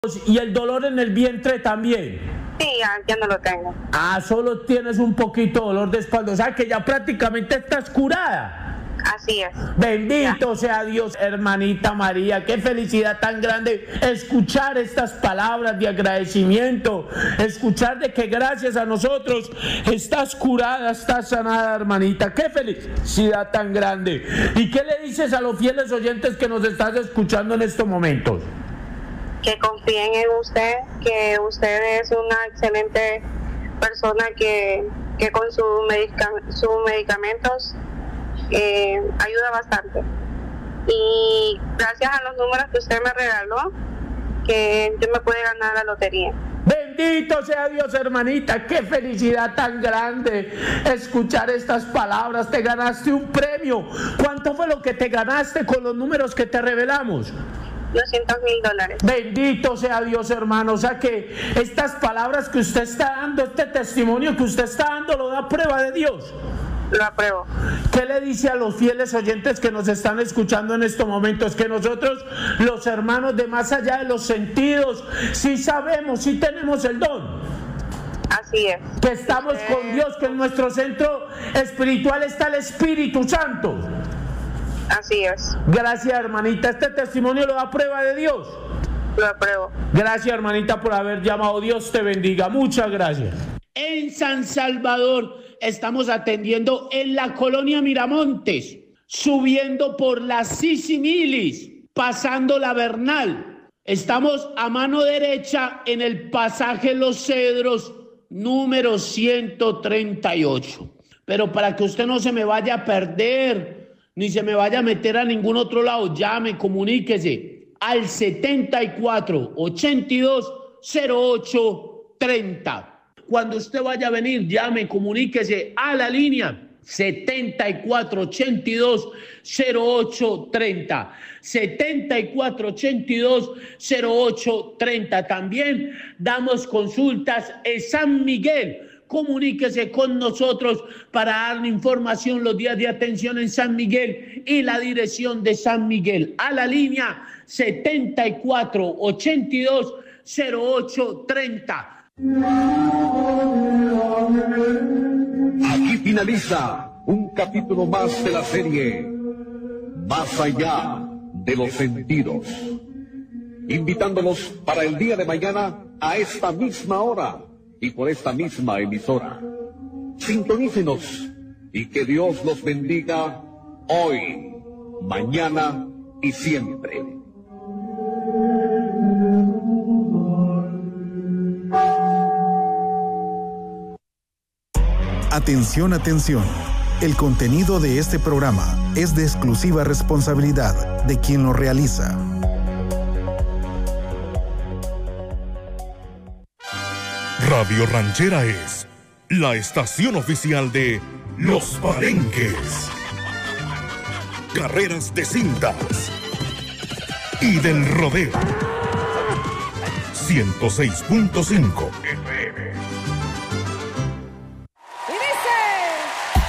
¿Y el dolor en el vientre también? Sí, ya no lo tengo. Solo tienes un poquito de dolor de espalda, o sea que ya prácticamente estás curada. Así es. Bendito sea Dios, hermanita María, qué felicidad tan grande escuchar estas palabras de agradecimiento, escuchar de que gracias a nosotros estás curada, estás sanada, hermanita, qué felicidad tan grande. ¿Y qué le dices a los fieles oyentes que nos estás escuchando en estos momentos? Que confíen en usted, que usted es una excelente persona que con sus medicamentos ayuda bastante. Y gracias a los números que usted me regaló, que yo me pude ganar la lotería. Bendito sea Dios, hermanita, qué felicidad tan grande escuchar estas palabras. Te ganaste un premio. ¿Cuánto fue lo que te ganaste con los números que te revelamos? $200,000. Bendito sea Dios, hermano. O sea que estas palabras que usted está dando, este testimonio que usted está dando, lo da prueba de Dios. Lo apruebo. ¿Qué le dice a los fieles oyentes que nos están escuchando en estos momentos? Que nosotros, los hermanos de más allá de los sentidos, sí sabemos, sí tenemos el don. Así es. Que estamos con Dios, que en nuestro centro espiritual está el Espíritu Santo. Así es. Gracias, hermanita. Este testimonio lo da prueba de Dios. Lo apruebo. Gracias, hermanita, por haber llamado. Dios te bendiga. Muchas gracias. En San Salvador estamos atendiendo en la colonia Miramontes, subiendo por la Sisimilis, pasando la Bernal. Estamos a mano derecha en el pasaje Los Cedros, número 138. Pero para que usted no se me vaya a perder, ni se me vaya a meter a ningún otro lado, llame, comuníquese al 74 82 08 30. Cuando usted vaya a venir, llame, comuníquese a la línea 74 82 08 30. 74 82 08 30. También damos consultas en San Miguel. Comuníquese con nosotros para darle información los días de atención en San Miguel y la dirección de San Miguel. A la línea 74 82 08 30. Aquí finaliza un capítulo más de la serie Más allá de los sentidos. Invitándolos para el día de mañana a esta misma hora y por esta misma emisora. Sintonícenos y que Dios los bendiga hoy, mañana y siempre. Atención, atención. El contenido de este programa es de exclusiva responsabilidad de quien lo realiza. Radio Ranchera es la estación oficial de Los Palenques, carreras de cintas y del rodeo. 106.5 FM.